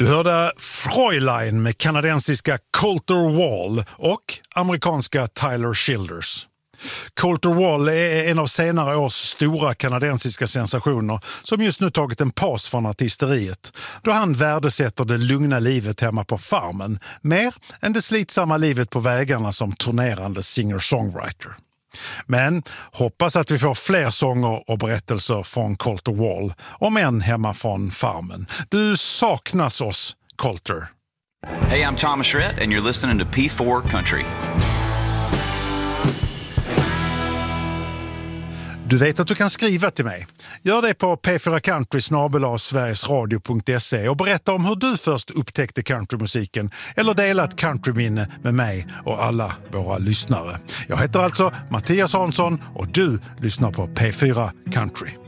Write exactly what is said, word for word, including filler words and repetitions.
Du hörde Fräulein med kanadensiska Colter Wall och amerikanska Tyler Childers. Colter Wall är en av senare års stora kanadensiska sensationer som just nu tagit en paus från artisteriet, då han värdesätter det lugna livet hemma på farmen mer än det slitsamma livet på vägarna som turnerande singer-songwriter. Men hoppas att vi får fler sånger och berättelser från Colter Wall, om än hemma från farmen. Du saknas oss, Colter. Hey, I'm Thomas Rhett and you're listening to P four Country. Du vet att du kan skriva till mig. Gör det på p fyra country snabel-a sverigesradio punkt se och berätta om hur du först upptäckte countrymusiken eller delat countryminne med mig och alla våra lyssnare. Jag heter alltså Mattias Hansson och du lyssnar på P fyra Country.